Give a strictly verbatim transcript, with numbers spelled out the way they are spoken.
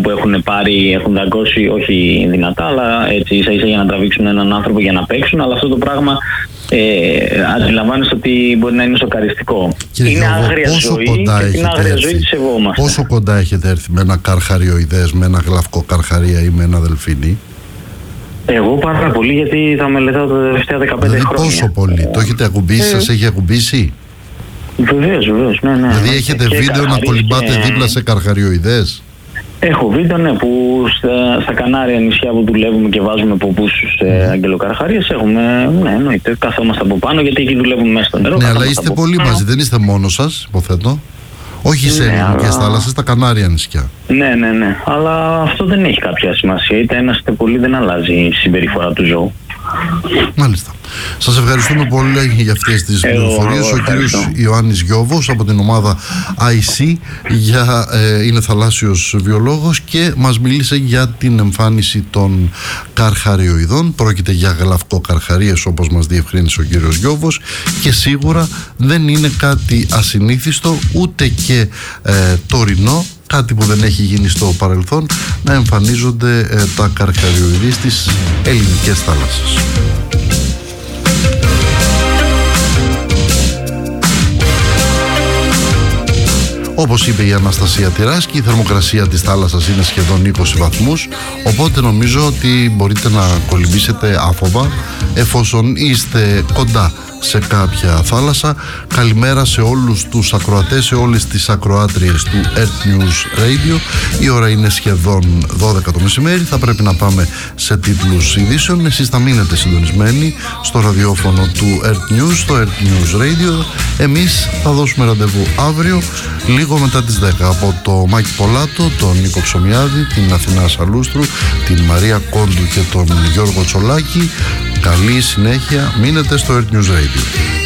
που έχουν πάρει, έχουν δαγκώσει, όχι δυνατά, αλλά έτσι ίσα ίσα για να τραβήξουν έναν άνθρωπο για να παίξουν. Αλλά αυτό το πράγμα ε, αντιλαμβάνεστε ότι μπορεί να είναι σοκαριστικό. Κύριε είναι Γιώβο, άγρια ζωή και την άγρια ζωή τη σεβόμαστε. Πόσο κοντά έχετε έρθει με ένα καρχαριοειδές, με ένα γλαυκό καρχαρία ή με ένα δελφίνι? Εγώ πάρα πολύ, γιατί θα μελετάω τα τελευταία δεκαπέντε δηλαδή, χρόνια. Πόσο πολύ? Το έχετε ακουμπήσει, ε, σας έχει ακουμπήσει? Βεβαίως, βεβαίως, ναι, ναι. Δηλαδή έχετε βίντεο να κολυμπάτε και... δίπλα σε καρχαριοειδές? Έχω βίντεο, ναι, που στα, στα Κανάρια νησιά που δουλεύουμε και βάζουμε ποπούς σε mm. αγγελοκαρχαρίες έχουμε, ναι, εννοείται, καθόμαστε από πάνω, γιατί εκεί δουλεύουμε μέσα στο νερό. Ναι, αλλά είστε πολύ πάνω. Μαζί, δεν είστε μόνος σας, υποθέτω. Όχι σε ναι, ελληνικές αλλά... θάλασσες, στα Κανάρια νησιά. Ναι, ναι, ναι, αλλά αυτό δεν έχει κάποια σημασία, είτε ένας είτε πολύ δεν αλλάζει η συμπεριφορά του ζώου. Μάλιστα. Σας ευχαριστούμε πολύ για αυτές τις πληροφορίες. Ο κύριος Ιωάννης Γιώβος από την ομάδα άι σι για, ε, είναι θαλάσσιος βιολόγος και μας μίλησε για την εμφάνιση των καρχαριοειδών. Πρόκειται για γλαυκοκαρχαρίες, όπως μας διευκρίνησε ο κύριος Γιώβος, και σίγουρα δεν είναι κάτι ασυνήθιστο ούτε και ε, τωρινό, κάτι που δεν έχει γίνει στο παρελθόν, να εμφανίζονται ε, τα καρχαριοειδή στις ελληνικές θάλασσες. Όπως είπε η Αναστασία Τυράσκη, η θερμοκρασία της θάλασσας είναι σχεδόν είκοσι βαθμούς, οπότε νομίζω ότι μπορείτε να κολυμπήσετε άφοβα εφόσον είστε κοντά σε κάποια θάλασσα. Καλημέρα σε όλους τους ακροατές, σε όλες τις ακροάτριες του Earth News Radio. Η ώρα είναι σχεδόν δώδεκα το μεσημέρι. Θα πρέπει να πάμε σε τίτλους ειδήσεων. Εσείς θα μείνετε συντονισμένοι στο ραδιόφωνο του Earth News, στο Earth News Radio. Εμείς θα δώσουμε ραντεβού αύριο λίγο μετά τις δέκα. Από το Μάκη Πολάτο, τον Νίκο Ψωμιάδη, την Αθηνά Σαλούστρου, την Μαρία Κόντου και τον Γιώργο Τσολάκη. Καλή συνέχεια, μείνετε στο Earth News Radio.